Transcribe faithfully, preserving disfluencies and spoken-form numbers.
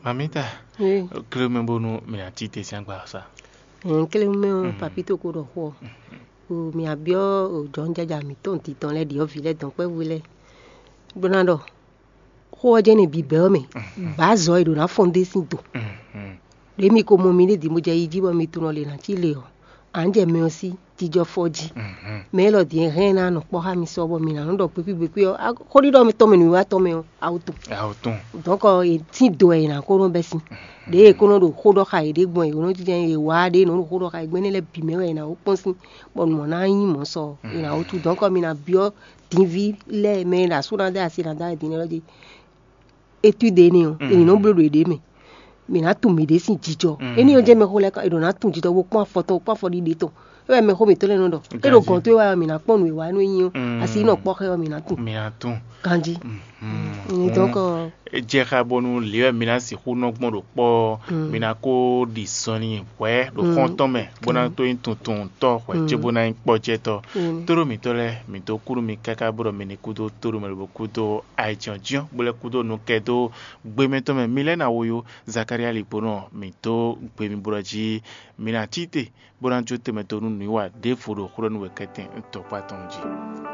Mamita, Oui. Kele membonu mina tite siangba sa. Kele me papito ko do ho. O mi abio o John Jaja mi ton ti ton le di o vile don pe wile. Bonando. Ho je ne bibe me. Ba zo ido na fonde sin to. Le mi ko mo mi le di mo je yiji bo mi tun le na ti le o. Anje me o si ti jo foji. Me lo di ren na no po ha mi so bo mi na ndo pe pi be pe o. Ko ri do mi to me ni wa to me o. Auto. Auto. Donc e ti do e na ko no be sin. De ko no do ko do ka e de gbon e no ti jen e wa de no ko do ka e gbe ni le bi me e na o pon sin. Bon mo na yin mo so e na o tu donc mi na bio tin vi le me la so na da si na da e din lo di etude ni o e no blo do e de me. Mi na tu mi de sin jijo. E ni o je me ko le ka e do na tu jijo wo pon foto pon fo di de to. E me ko mi to le no do. E do kon to wa mi na pon nu wa nu yin o. Asi no po ke o mi na tu. Mi na tu. Kanji. Ni donc je ka bonu le mina si hu no gbon do po mina ko di soni we do kon to me bona to in tuntun to we je bona in po je to toro mi to le mi to kuru mi kaka bro mi ni kudo toro me bo kudo ai jonjon bole kudo no kedo gbe me to me milena woyo Zakaria Lipono mi to gbe mi broji mina tite bona jote me to nu ni wa de furo kuro nu we keten to patonji.